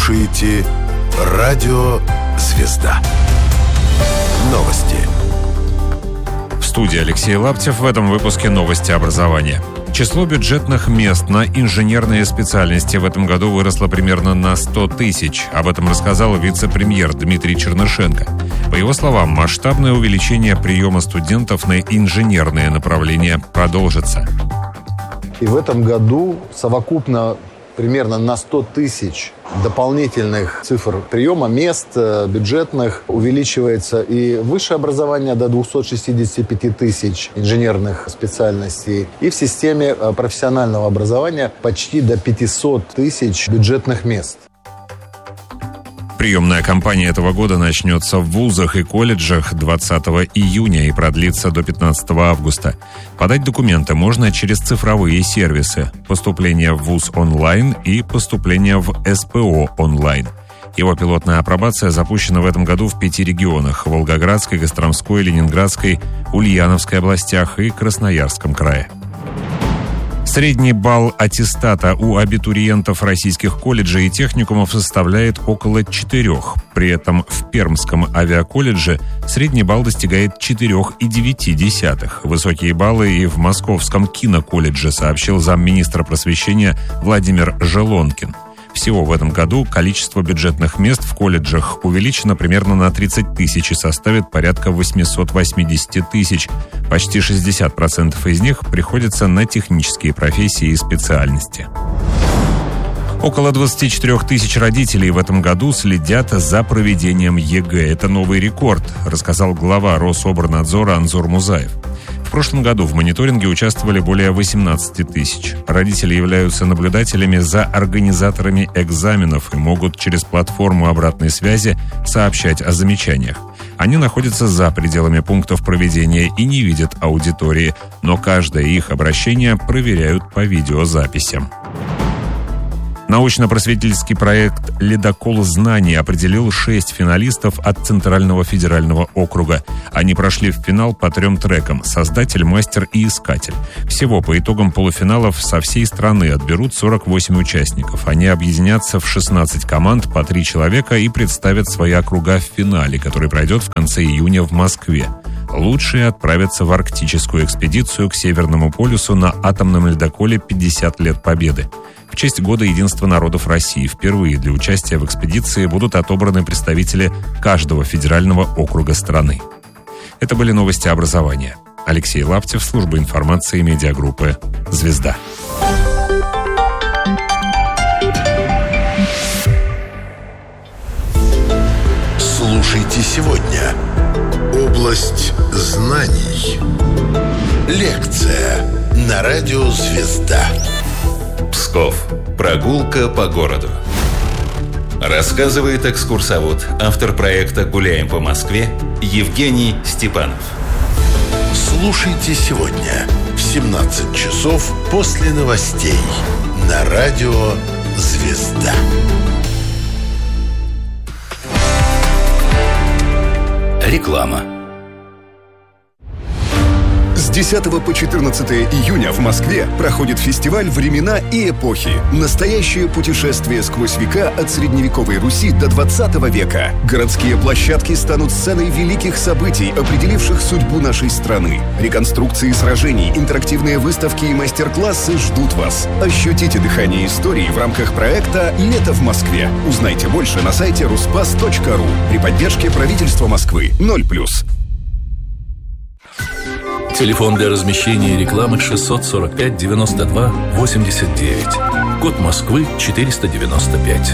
слушаете «Радио Звезда». Новости. В студии Алексей Лаптев. В этом выпуске новости образования. Число бюджетных мест на инженерные специальности в этом году выросло примерно на 100 тысяч. Об этом рассказал вице-премьер Дмитрий Чернышенко. По его словам, масштабное увеличение приема студентов на инженерные направления продолжится. И в этом году совокупно примерно на 100 тысяч дополнительных цифр приема мест бюджетных увеличивается и высшее образование до 265 тысяч инженерных специальностей, и в системе профессионального образования почти до 500 тысяч бюджетных мест. Приемная кампания этого года начнется в вузах и колледжах 20 июня и продлится до 15 августа. Подать документы можно через цифровые сервисы: поступление в вуз онлайн и поступление в СПО онлайн. Его пилотная апробация запущена в этом году в 5 регионах: Волгоградской, Костромской, Ленинградской, Ульяновской областях и Красноярском крае. Средний балл аттестата у абитуриентов российских колледжей и техникумов составляет около 4. При этом в Пермском авиаколледже средний балл достигает 4,9. Высокие баллы и в Московском киноколледже, сообщил замминистра просвещения Владимир Желонкин. Всего в этом году количество бюджетных мест в колледжах увеличено примерно на 30 тысяч и составит порядка 880 тысяч. Почти 60% из них приходится на технические профессии и специальности. Около 24 тысяч родителей в этом году следят за проведением ЕГЭ. Это новый рекорд, рассказал глава Рособорнадзора Анзор Музаев. В прошлом году в мониторинге участвовали более 18 тысяч. Родители являются наблюдателями за организаторами экзаменов и могут через платформу обратной связи сообщать о замечаниях. Они находятся за пределами пунктов проведения и не видят аудитории, но каждое их обращение проверяют по видеозаписям. Научно-просветительский проект «Ледокол знаний» определил 6 финалистов от Центрального федерального округа. Они прошли в финал по 3 трекам: «Создатель», «Мастер» и «Искатель». Всего по итогам полуфиналов со всей страны отберут 48 участников. Они объединятся в 16 команд по 3 человека и представят свои округа в финале, который пройдет в конце июня в Москве. Лучшие отправятся в арктическую экспедицию к Северному полюсу на атомном ледоколе «50 лет Победы». В честь Года единства народов России впервые для участия в экспедиции будут отобраны представители каждого федерального округа страны. Это были новости образования. Алексей Лаптев, служба информации медиагруппы «Звезда». Слушайте сегодня. Область знаний. Лекция на радио «Звезда». Псков. Прогулка по городу. Рассказывает экскурсовод, автор проекта «Гуляем по Москве» Евгений Степанов. Слушайте сегодня в 17 часов после новостей на радио «Звезда». Реклама. С 10 по 14 июня в Москве проходит фестиваль «Времена и эпохи». Настоящее путешествие сквозь века от средневековой Руси до 20 века. Городские площадки станут сценой великих событий, определивших судьбу нашей страны. Реконструкции сражений, интерактивные выставки и мастер-классы ждут вас. Ощутите дыхание истории в рамках проекта «Лето в Москве». Узнайте больше на сайте ruspas.ru при поддержке правительства Москвы. 0+. Телефон для размещения рекламы 645 92 89. Код Москвы 495.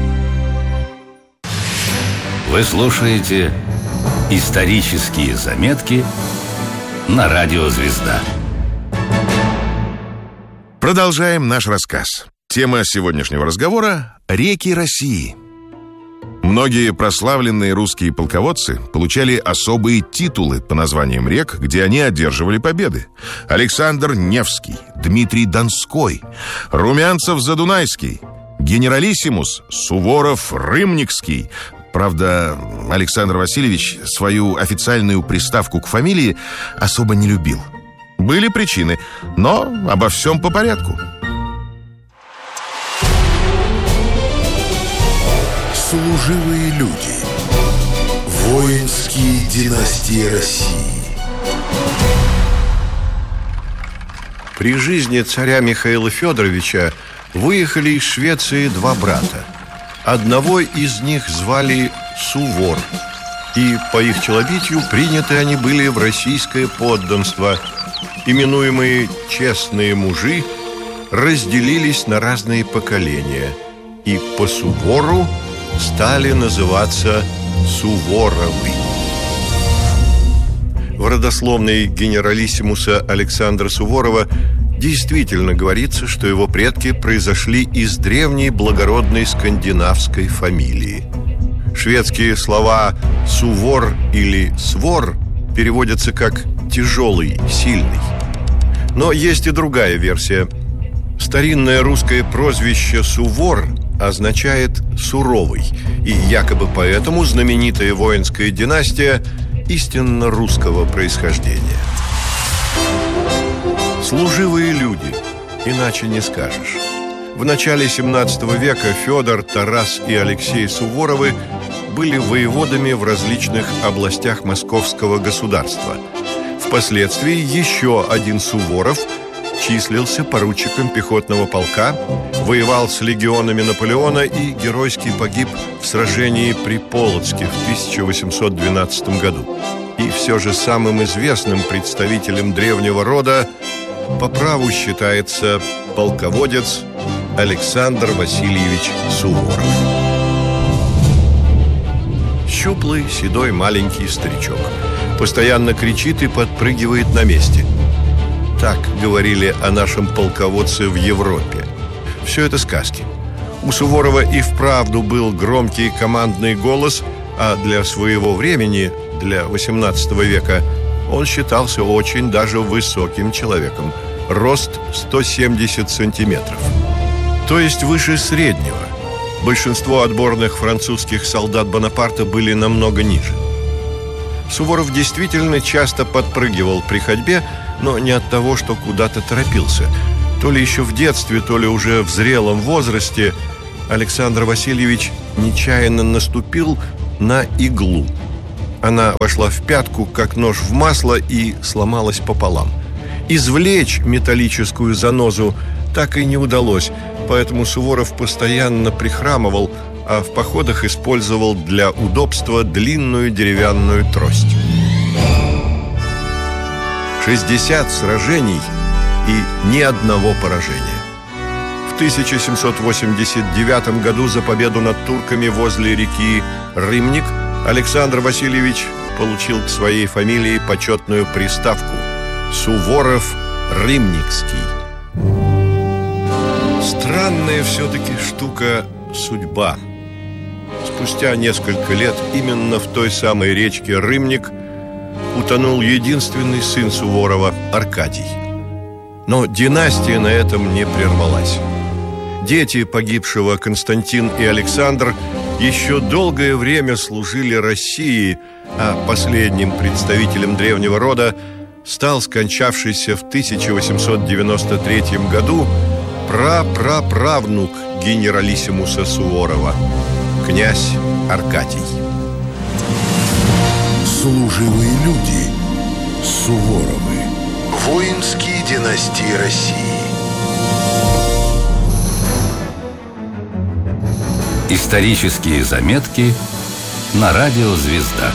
Вы слушаете «Исторические заметки» на радио «Звезда». Продолжаем наш рассказ. Тема сегодняшнего разговора – реки России. Многие прославленные русские полководцы получали особые титулы по названиям рек, где они одерживали победы. Александр Невский, Дмитрий Донской, Румянцев-Задунайский, генералиссимус Суворов-Рымникский. Правда, Александр Васильевич свою официальную приставку к фамилии особо не любил. Были причины, но обо всем по порядку. Служивые люди. Воинские династии России. При жизни царя Михаила Федоровича выехали из Швеции два брата. Одного из них звали Сувор, и по их челобитию приняты они были в российское подданство. Именуемые «честные мужи» разделились на разные поколения и по Сувору стали называться Суворовы. В родословной генералиссимуса Александра Суворова действительно говорится, что его предки произошли из древней благородной скандинавской фамилии. Шведские слова «сувор» или «свор» переводятся как «тяжелый», «сильный». Но есть и другая версия. Старинное русское прозвище «Сувор» означает «суровый», и якобы поэтому знаменитая воинская династия истинно русского происхождения. Служивые люди, иначе не скажешь. В начале 17 века Федор, Тарас и Алексей Суворовы были воеводами в различных областях московского государства. Впоследствии еще один Суворов числился поручиком пехотного полка, воевал с легионами Наполеона и геройски погиб в сражении при Полоцке в 1812 году. И все же самым известным представителем древнего рода по праву считается полководец Александр Васильевич Суворов. Щуплый, седой, маленький старичок. Постоянно кричит и подпрыгивает на месте. Так говорили о нашем полководце в Европе. Все это сказки. У Суворова и вправду был громкий командный голос, а для своего времени, для XVIII века, он считался очень даже высоким человеком. Рост 170 сантиметров. То есть выше среднего. Большинство отборных французских солдат Бонапарта были намного ниже. Суворов действительно часто подпрыгивал при ходьбе, но не от того, что куда-то торопился. То ли еще в детстве, то ли уже в зрелом возрасте Александр Васильевич нечаянно наступил на иглу. Она вошла в пятку, как нож в масло, и сломалась пополам. Извлечь металлическую занозу так и не удалось, поэтому Суворов постоянно прихрамывал, а в походах использовал для удобства длинную деревянную трость. 60 сражений и ни одного поражения. В 1789 году за победу над турками возле реки Рымник Александр Васильевич получил к своей фамилии почетную приставку Суворов-Рымникский. Странная все-таки штука судьба. Спустя несколько лет именно в той самой речке Рымник утонул единственный сын Суворова, Аркадий. Но династия на этом не прервалась. Дети погибшего Константин и Александр еще долгое время служили России, а последним представителем древнего рода стал скончавшийся в 1893 году прапраправнук генералиссимуса Суворова, князь Аркадий. Служивые люди. Суворовы. Воинские династии России. Исторические заметки на радио «Звезда».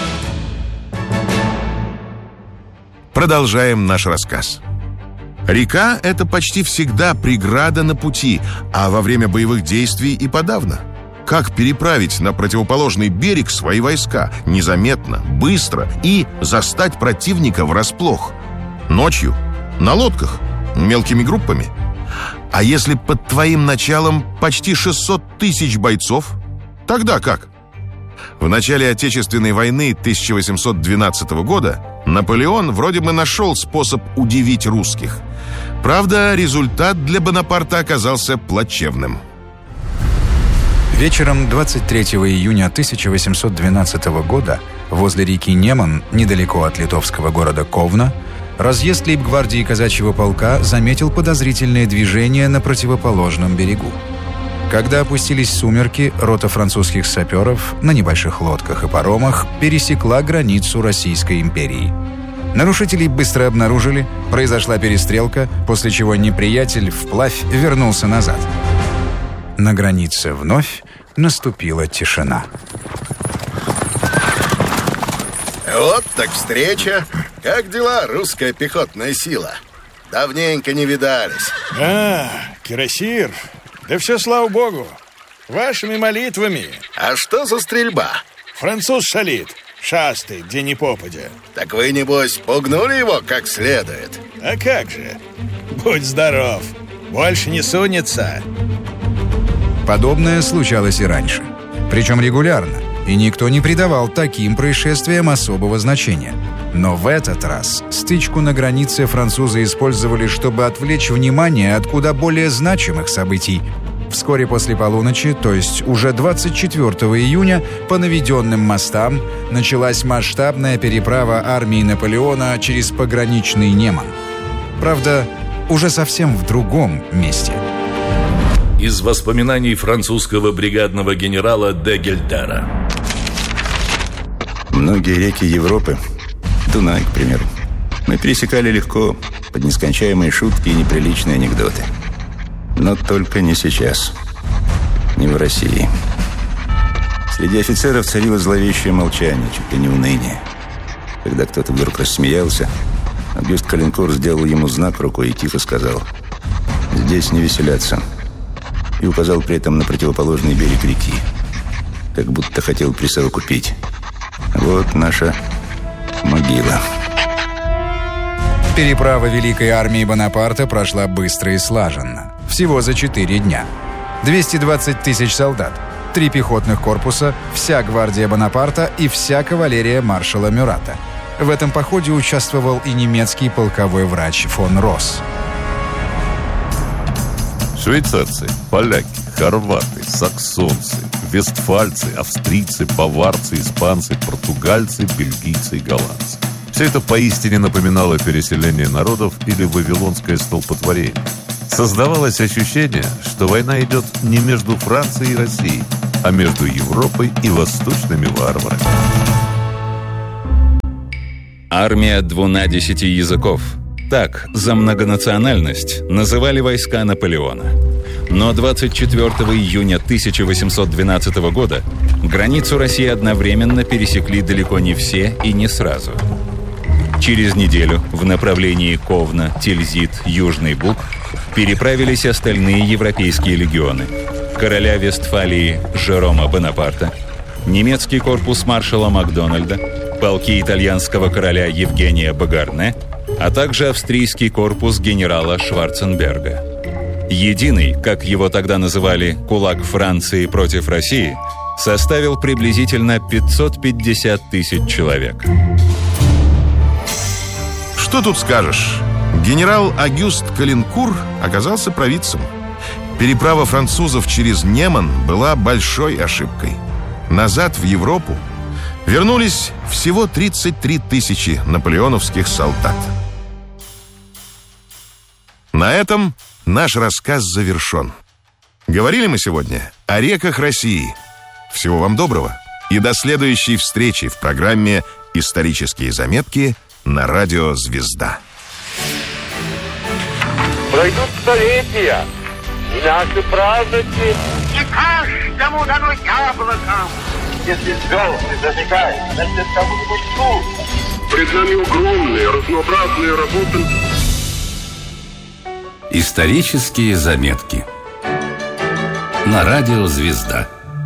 Продолжаем наш рассказ. Река – это почти всегда преграда на пути, а во время боевых действий и подавно. Как переправить на противоположный берег свои войска незаметно, быстро и застать противника врасплох? Ночью? На лодках? Мелкими группами? А если под твоим началом почти 600 тысяч бойцов? Тогда как? В начале Отечественной войны 1812 года Наполеон вроде бы нашел способ удивить русских. Правда, результат для Бонапарта оказался плачевным. Вечером 23 июня 1812 года возле реки Неман, недалеко от литовского города Ковна, разъезд лейб-гвардии казачьего полка заметил подозрительное движение на противоположном берегу. Когда опустились сумерки, рота французских саперов на небольших лодках и паромах пересекла границу Российской империи. Нарушителей быстро обнаружили, произошла перестрелка, после чего неприятель вплавь вернулся назад. На границе вновь наступила тишина. Вот так встреча. Как дела, русская пехотная сила? Давненько не видались. Кирасир, да все слава богу. Вашими молитвами. А что за стрельба? Француз шалит, шастает, где ни попадя. Так вы, небось, пугнули его как следует? А как же? Будь здоров, больше не сунется. Подобное случалось и раньше. Причем регулярно. И никто не придавал таким происшествиям особого значения. Но в этот раз стычку на границе французы использовали, чтобы отвлечь внимание от куда более значимых событий. Вскоре после полуночи, то есть уже 24 июня, по наведенным мостам началась масштабная переправа армии Наполеона через пограничный Неман. Правда, уже совсем в другом месте. Из воспоминаний французского бригадного генерала де Гельдера. Многие реки Европы, Дунай, к примеру, мы пересекали легко, под нескончаемые шутки и неприличные анекдоты. Но только не сейчас. Не в России. Среди офицеров царило зловещее молчание, чуть ли не уныние. Когда кто-то вдруг рассмеялся, Агюст Калинкур сделал ему знак рукой и тихо сказал: «Здесь не веселятся». И указал при этом на противоположный берег реки, как будто хотел присовокупить: «Вот наша могила». Переправа Великой армии Бонапарта прошла быстро и слаженно. Всего за 4 дня. 220 тысяч солдат, 3 пехотных корпуса, вся гвардия Бонапарта и вся кавалерия маршала Мюрата. В этом походе участвовал и немецкий полковой врач фон Росс. Швейцарцы, поляки, хорваты, саксонцы, вестфальцы, австрийцы, баварцы, испанцы, португальцы, бельгийцы и голландцы. Все это поистине напоминало переселение народов или вавилонское столпотворение. Создавалось ощущение, что война идет не между Францией и Россией, а между Европой и восточными варварами. Армия 12 языков. Так, за многонациональность называли войска Наполеона. Но 24 июня 1812 года границу России одновременно пересекли далеко не все и не сразу. Через неделю в направлении Ковна, Тильзит, Южный Буг переправились остальные европейские легионы: короля Вестфалии Жерома Бонапарта, немецкий корпус маршала Макдональда, полки итальянского короля Евгения Багарне, а также австрийский корпус генерала Шварценберга. Единый, как его тогда называли, кулак Франции против России, составил приблизительно 550 тысяч человек. Что тут скажешь? Генерал Агюст Калинкур оказался провидцем. Переправа французов через Неман была большой ошибкой. Назад в Европу вернулись всего 33 тысячи наполеоновских солдат. На этом наш рассказ завершен. Говорили мы сегодня о реках России. Всего вам доброго и до следующей встречи в программе «Исторические заметки» на радио «Звезда». Пройдут столетия, и наши праздники не каждому дано яблоком. Если звезды зажигают, значит, кому-нибудь тут. Пред нами огромные, разнообразные работы. Исторические заметки на радио «Звезда».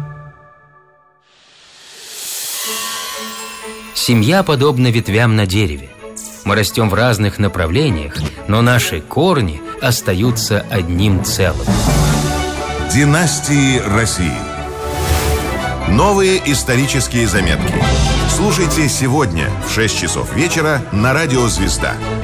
Семья подобна ветвям на дереве. Мы растем в разных направлениях, но наши корни остаются одним целым. Династии России. Новые исторические заметки. Слушайте сегодня в 6 часов вечера на радио «Звезда».